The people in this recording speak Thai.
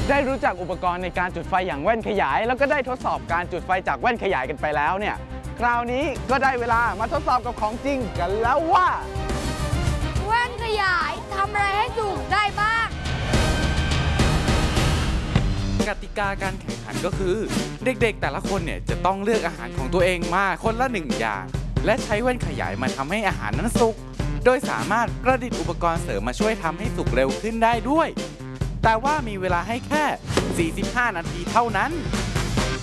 ได้รู้จักอุปกรณ์ในการจุดไฟอย่างแว่นขยายแล้วก็ได้ทดสอบการจุดไฟจากแว่นขยายกันไปแล้วเนี่ยคราวนี้ก็ได้เวลามาทดสอบกับของจริงกันแล้วว่าแว่นขยายทำอะไรให้จุกได้บ้างกติกาการแข่งขันก็คือเด็กๆแต่ละคนเนี่ยจะต้องเลือกอาหารของตัวเองมาคนละ1อย่างและใช้แว่นขยายมาทำให้อาหารนั้นสุกโดยสามารถประดิษฐ์อุปกรณ์เสริมมาช่วยทำให้สุกเร็วขึ้นได้ด้วยแต่ว่ามีเวลาให้แค่ 45 นาทีเท่านั้น